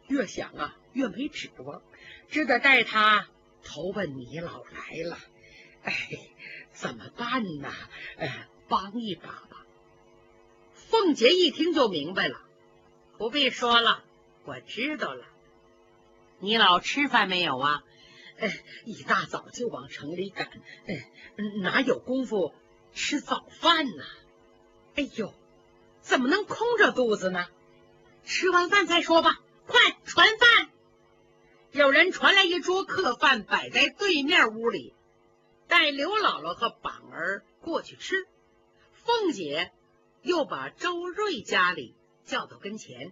越想啊越没指望，只得带他投奔你老来了。哎，怎么办呢？帮一把吧。凤姐一听就明白了，不必说了，我知道了。你老吃饭没有啊？一大早就往城里赶，哪有功夫吃早饭呢？哎呦，怎么能空着肚子呢？吃完饭再说吧，快传饭！有人传来一桌客饭，摆在对面屋里，带刘姥姥和榜儿过去吃。凤姐又把周瑞家里叫到跟前。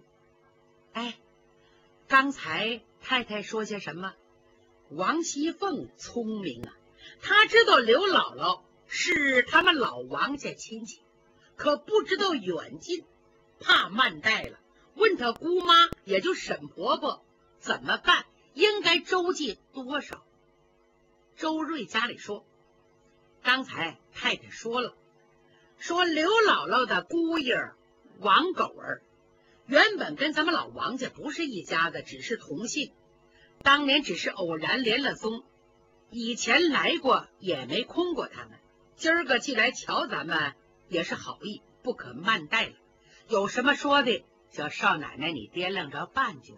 刚才太太说些什么？王熙凤聪明啊，她知道刘姥姥是他们老王家亲戚，可不知道远近，怕慢待了，问她姑妈也就沈婆婆怎么办，应该周济多少。周瑞家里说，刚才太太说了，说刘姥姥的姑爷王狗儿原本跟咱们老王家不是一家子，只是同姓，当年只是偶然连了宗，以前来过也没空过他们，今儿个既来瞧咱们也是好意，不可慢待了，有什么说的叫少奶奶你掂量着办就是。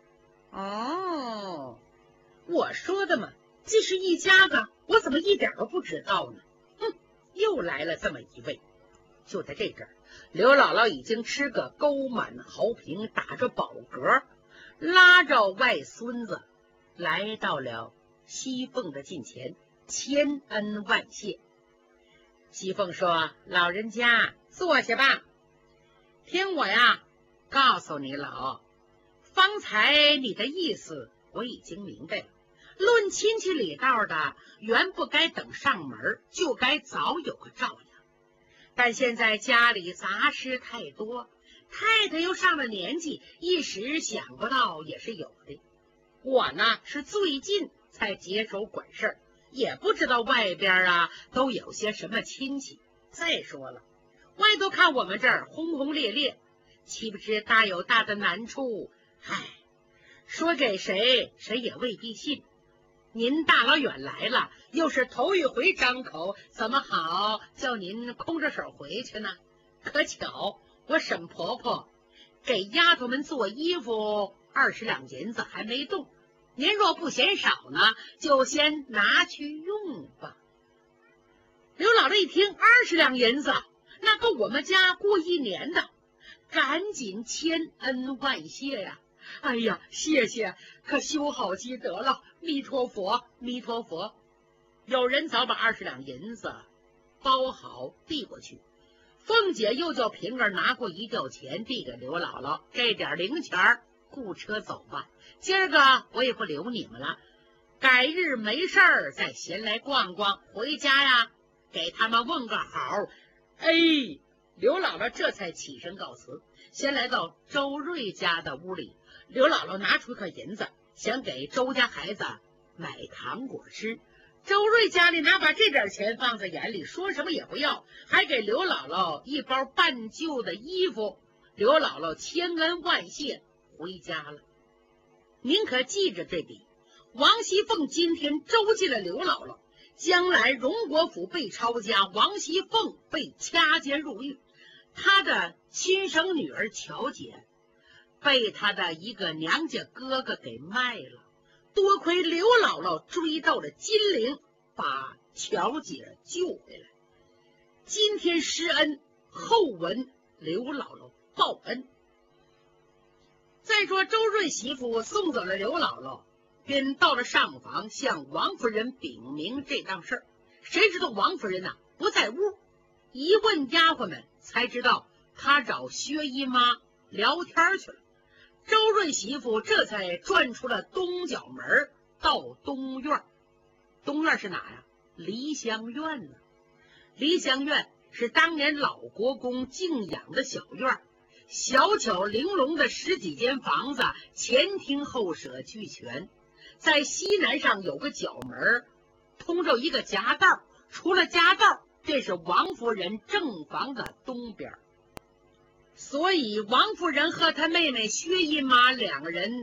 哦，我说的嘛，既是一家子，我怎么一点都不知道呢？又来了这么一位。就在这阵儿，刘姥姥已经吃个沟满壕平，打着饱嗝，拉着外孙子来到了熙凤的近前，千恩万谢。熙凤说，老人家坐下吧，听我呀告诉你老，方才你的意思我已经明白了，论亲戚里道的，原不该等上门，就该早有个照应。但现在家里杂事太多，太太又上了年纪，一时想不到也是有的。我呢是最近才接手管事儿，也不知道外边都有些什么亲戚。再说了，外头看我们这儿轰轰烈烈，岂不知大有大的难处。说给谁谁也未必信。您大老远来了，又是头一回张口，怎么好叫您空着手回去呢？可巧我沈婆婆给丫头们做衣服20两银子还没动，您若不嫌少呢，就先拿去用吧。刘姥姥一听20两银子，那够我们家过1年的，赶紧千恩万谢呀！哎呀，谢谢，可修好积德了，弥陀佛，弥陀佛。有人早把20两银子包好递过去，凤姐又叫平儿拿过一吊钱递给刘姥姥，这点零钱雇车走吧，今儿个我也不留你们了，改日没事儿再闲来逛逛，回家呀给他们问个好。刘姥姥这才起身告辞，先来到周瑞家的屋里。刘姥姥拿出个银子，想给周家孩子买糖果吃。周瑞家里哪把这点钱放在眼里，说什么也不要，还给刘姥姥一包半旧的衣服。刘姥姥千恩万谢，回家了。您可记着这笔，王熙凤今天周济了刘姥姥，将来荣国府被抄家，王熙凤被掐监入狱，她的亲生女儿乔姐被他的一个娘家哥哥给卖了，多亏刘姥姥追到了金陵，把乔姐救回来。今天施恩，后闻刘姥姥报恩。再说周瑞媳妇送走了刘姥姥，便到了上房向王夫人禀明这档事儿。谁知道王夫人不在屋，一问丫鬟们才知道她找薛姨妈聊天去了。周瑞媳妇这才转出了东角门，到东院。东院是哪呀？梨香院呢。梨香院是当年老国公静养的小院，小巧玲珑的10几间房子，前厅后舍俱全。在西南上有个角门，通着一个夹道，除了夹道，这是王夫人正房的东边。所以王夫人和她妹妹薛姨妈2个人